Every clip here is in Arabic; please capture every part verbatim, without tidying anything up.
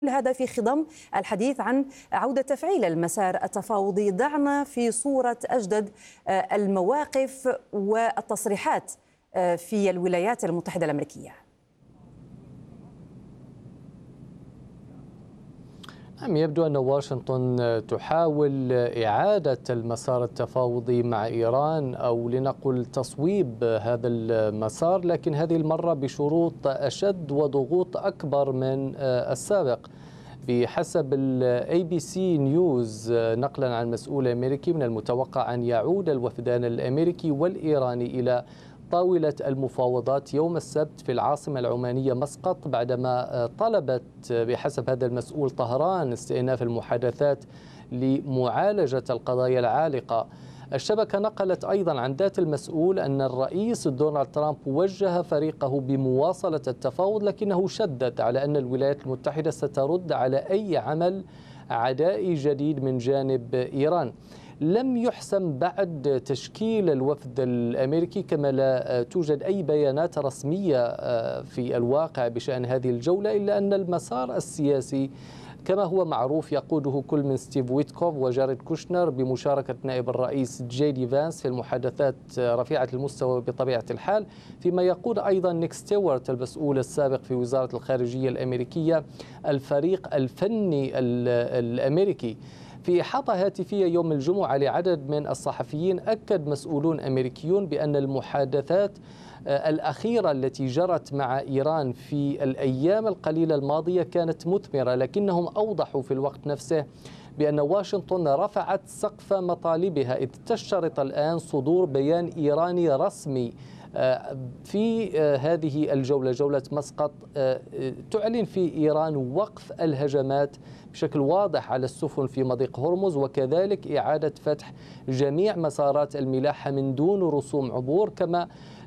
هذا في خضم الحديث عن عودة تفعيل المسار التفاوضي. ضعنا في صورة أجدد المواقف والتصريحات في الولايات المتحدة الأمريكية. نعم، يبدو أن واشنطن تحاول إعادة المسار التفاوضي مع إيران، أو لنقل تصويب هذا المسار، لكن هذه المرة بشروط أشد وضغوط أكبر من السابق. بحسب الاي بي سي نيوز نقلا عن مسؤول أمريكي، من المتوقع أن يعود الوفدان الأمريكي والإيراني إلى طاولة المفاوضات يوم السبت في العاصمة العمانية مسقط، بعدما طلبت بحسب هذا المسؤول طهران استئناف المحادثات لمعالجة القضايا العالقة. الشبكة نقلت أيضا عن ذات المسؤول أن الرئيس دونالد ترامب وجه فريقه بمواصلة التفاوض، لكنه شدد على أن الولايات المتحدة سترد على أي عمل عدائي جديد من جانب إيران. لم يحسم بعد تشكيل الوفد الأمريكي، كما لا توجد أي بيانات رسمية في الواقع بشأن هذه الجولة، إلا أن المسار السياسي كما هو معروف يقوده كل من ستيف ويتكوف وجاريد كوشنر بمشاركة نائب الرئيس جي دي فانس في المحادثات رفيعة المستوى بطبيعة الحال، فيما يقود أيضا نيك ستيوارت المسؤول السابق في وزارة الخارجية الأمريكية الفريق الفني الأمريكي. في إحاطة هاتفية يوم الجمعة لعدد من الصحفيين، أكد مسؤولون أمريكيون بأن المحادثات الأخيرة التي جرت مع إيران في الأيام القليلة الماضية كانت مثمرة، لكنهم أوضحوا في الوقت نفسه بأن واشنطن رفعت سقف مطالبها، إذ تشترط الآن صدور بيان إيراني رسمي في هذه الجولة، جولة مسقط، تعلن في إيران وقف الهجمات بشكل واضح على السفن في مضيق هرمز، وكذلك إعادة فتح جميع مسارات الملاحة من دون رسوم عبور. كما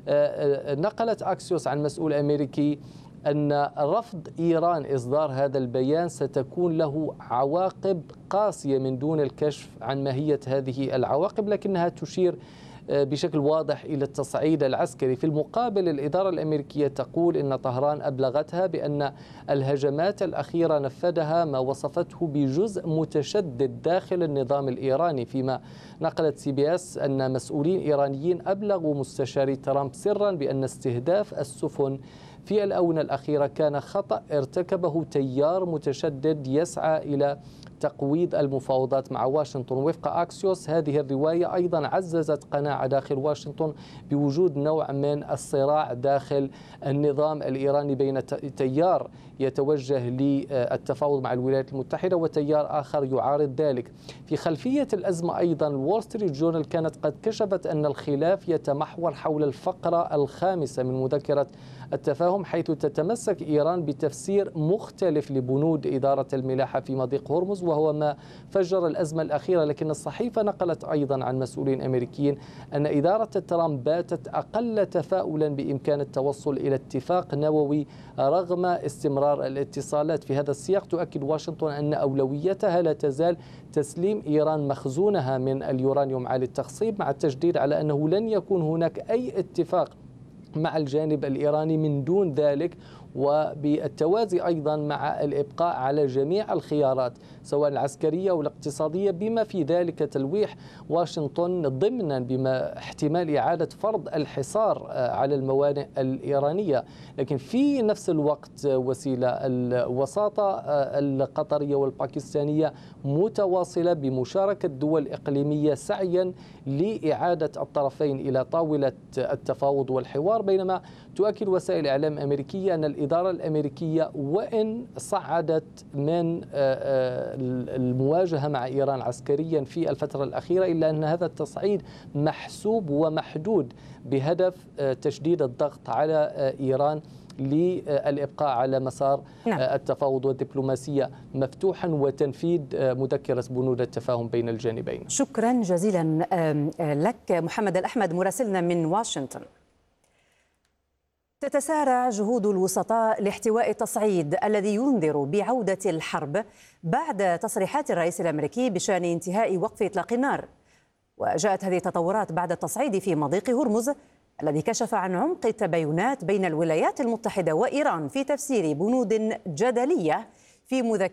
نقلت أكسيوس عن مسؤول أمريكي أن رفض إيران إصدار هذا البيان ستكون له عواقب قاسية من دون الكشف عن ماهية هذه العواقب، لكنها تشير بشكل واضح إلى التصعيد العسكري. في المقابل، الإدارة الأمريكية تقول إن طهران أبلغتها بأن الهجمات الأخيرة نفذها ما وصفته بجزء متشدد داخل النظام الإيراني، فيما نقلت سي بي اس أن مسؤولين إيرانيين أبلغوا مستشاري ترامب سرا بأن استهداف السفن في الآونة الأخيرة كان خطأ ارتكبه تيار متشدد يسعى إلى تقويض المفاوضات مع واشنطن. وفق أكسيوس، هذه الرواية أيضا عززت قناعة داخل واشنطن بوجود نوع من الصراع داخل النظام الإيراني بين تيار يتوجه للتفاوض مع الولايات المتحدة وتيار آخر يعارض ذلك. في خلفية الأزمة أيضا، الول ستريت جورنال كانت قد كشفت أن الخلاف يتمحور حول الفقرة الخامسة من مذكرة التفاهم، حيث تتمسك إيران بتفسير مختلف لبنود إدارة الملاحة في مضيق هرمز، وهو ما فجر الأزمة الأخيرة. لكن الصحيفة نقلت أيضا عن مسؤولين أمريكيين أن إدارة ترامب باتت أقل تفاؤلا بإمكان التوصل إلى اتفاق نووي رغم استمرار الاتصالات. في هذا السياق، تؤكد واشنطن أن أولويتها لا تزال تسليم إيران مخزونها من اليورانيوم عالي التخصيب، مع التشديد على أنه لن يكون هناك أي اتفاق مع الجانب الإيراني من دون ذلك، وبالتوازي أيضا مع الإبقاء على جميع الخيارات سواء العسكرية أو الاقتصادية، بما في ذلك تلويح واشنطن ضمنا بما احتمال إعادة فرض الحصار على الموانئ الإيرانية. لكن في نفس الوقت وسيلة الوساطة القطرية والباكستانية متواصلة بمشاركة دول إقليمية سعيا لإعادة الطرفين إلى طاولة التفاوض والحوار، بينما تؤكد وسائل إعلام أمريكية أن الإدارة الأمريكية وإن صعدت من المواجهة مع إيران عسكريا في الفترة الأخيرة، إلا أن هذا التصعيد محسوب ومحدود بهدف تشديد الضغط على إيران للإبقاء على مسار نعم. التفاوض والدبلوماسية مفتوحا وتنفيذ مذكرة بنود التفاهم بين الجانبين. شكرا جزيلا لك محمد الأحمد مراسلنا من واشنطن. تتسارع جهود الوسطاء لاحتواء التصعيد الذي ينذر بعودة الحرب بعد تصريحات الرئيس الأمريكي بشأن انتهاء وقف إطلاق النار. وجاءت هذه التطورات بعد التصعيد في مضيق هرمز الذي كشف عن عمق التباينات بين الولايات المتحدة وإيران في تفسير بنود جدلية في مذكرة